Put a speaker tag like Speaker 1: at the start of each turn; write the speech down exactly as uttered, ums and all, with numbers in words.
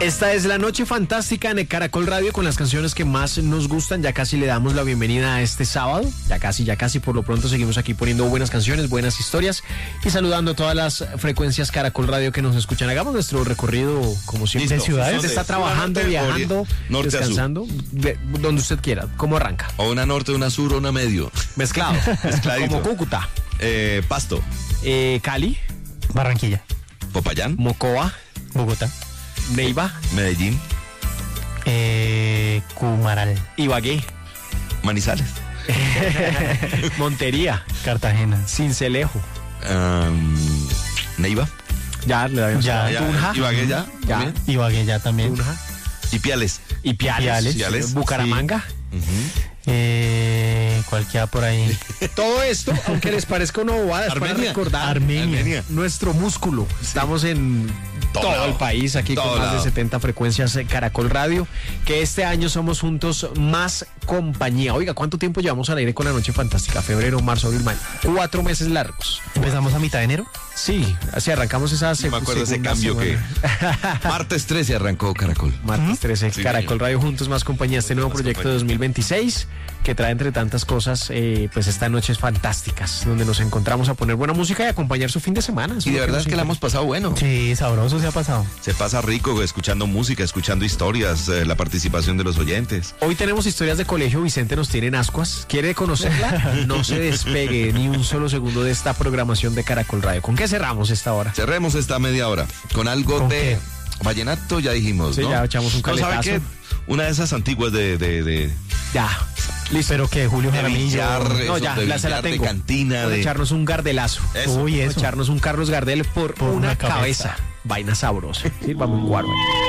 Speaker 1: Esta es la noche fantástica en el Caracol Radio con las canciones que más nos gustan. Ya casi le damos la bienvenida a este sábado. Ya casi, ya casi. Por lo pronto seguimos aquí poniendo buenas canciones, buenas historias y saludando a todas las frecuencias Caracol Radio que nos escuchan. Hagamos nuestro recorrido como siempre.
Speaker 2: ¿De ciudades?
Speaker 1: Usted está trabajando,
Speaker 3: norte,
Speaker 1: viajando,
Speaker 3: norte
Speaker 1: descansando, de, donde usted quiera. ¿Cómo arranca?
Speaker 3: O una norte, una sur o una medio.
Speaker 1: Mezclado.
Speaker 3: Mezcladito.
Speaker 1: Como Cúcuta.
Speaker 3: Eh, Pasto.
Speaker 1: Eh, Cali.
Speaker 2: Barranquilla.
Speaker 3: Popayán.
Speaker 1: Mocoa.
Speaker 2: Bogotá.
Speaker 1: Neiva.
Speaker 3: Medellín.
Speaker 2: Eh, Cumaral.
Speaker 1: Ibagué.
Speaker 3: Manizales.
Speaker 1: Montería.
Speaker 2: Cartagena.
Speaker 1: Cincelejo.
Speaker 3: Um, Neiva.
Speaker 1: Ya, le habíamos
Speaker 2: Ya,
Speaker 1: dado. Tunja.
Speaker 3: Ibagué ya.
Speaker 1: Ya.
Speaker 3: también.
Speaker 2: Ibagué ya también.
Speaker 1: Tunja.
Speaker 3: Y Piales.
Speaker 1: Y Piales.
Speaker 2: Piales.
Speaker 3: Piales.
Speaker 1: Bucaramanga.
Speaker 3: Ujú.
Speaker 2: Eh, ¿Cuál queda por ahí?
Speaker 1: Todo esto, aunque les parezca una bobada, es para
Speaker 3: Armenia.
Speaker 1: recordar
Speaker 2: Armenia.
Speaker 3: Armenia.
Speaker 1: nuestro músculo. Estamos en
Speaker 3: Todo
Speaker 1: todo
Speaker 3: lado.
Speaker 1: el país, aquí
Speaker 3: Todo
Speaker 1: con más
Speaker 3: lado.
Speaker 1: de setenta frecuencias de Caracol Radio, que este año somos juntos más compañía. Oiga, ¿cuánto tiempo llevamos al aire con La Noche Fantástica? Febrero, marzo, abril, mayo. Cuatro meses largos.
Speaker 2: Empezamos a mitad de enero.
Speaker 1: Sí, así arrancamos esa
Speaker 3: No me acuerdo ese
Speaker 1: segunda
Speaker 3: cambio que...
Speaker 1: semana.
Speaker 3: Martes trece arrancó Caracol.
Speaker 1: Martes trece,
Speaker 3: Sí,
Speaker 1: Caracol
Speaker 3: señor.
Speaker 1: Radio Juntos Más Compañía, este nuevo
Speaker 3: Más
Speaker 1: proyecto de
Speaker 3: compañía.
Speaker 1: dos mil veintiséis que trae entre tantas cosas, eh, pues estas noches fantásticas, donde nos encontramos a poner buena música y acompañar su fin de semana. Eso
Speaker 3: Y de
Speaker 1: lo
Speaker 3: verdad
Speaker 1: nos
Speaker 3: es que la
Speaker 1: interesa.
Speaker 3: hemos pasado bueno.
Speaker 2: Sí, sabroso se ha pasado.
Speaker 3: Se pasa rico escuchando música, escuchando historias, eh, la participación de los oyentes.
Speaker 1: Hoy tenemos historias de colegio, Vicente nos tiene en ascuas. ¿Quiere conocerla? No se despegue ni un solo segundo de esta programación de Caracol Radio. ¿Con qué cerramos esta hora?
Speaker 3: Cerremos esta media hora con algo
Speaker 2: ¿Con
Speaker 3: de
Speaker 2: qué?
Speaker 3: vallenato, ya dijimos,
Speaker 1: Sí,
Speaker 3: ¿no?
Speaker 1: ya echamos un
Speaker 3: ¿No sabe
Speaker 1: caletazo.
Speaker 3: qué? Una de esas antiguas de, de, de,
Speaker 1: Ya. Listo.
Speaker 2: Pero que Julio
Speaker 3: de
Speaker 2: Jaramillo.
Speaker 3: billar,
Speaker 1: No,
Speaker 3: eso,
Speaker 1: ya,
Speaker 3: de
Speaker 1: la, se la
Speaker 3: billar, de
Speaker 1: tengo.
Speaker 3: cantina,
Speaker 1: Vamos a
Speaker 3: de...
Speaker 1: echarnos un gardelazo.
Speaker 3: Eso.
Speaker 2: Uy,
Speaker 1: Vamos a
Speaker 2: eso.
Speaker 1: echarnos un Carlos Gardel por,
Speaker 2: Por
Speaker 1: una,
Speaker 2: una
Speaker 1: cabeza.
Speaker 2: cabeza.
Speaker 1: Vaina sabrosa. Sí, vamos a jugar, vaya.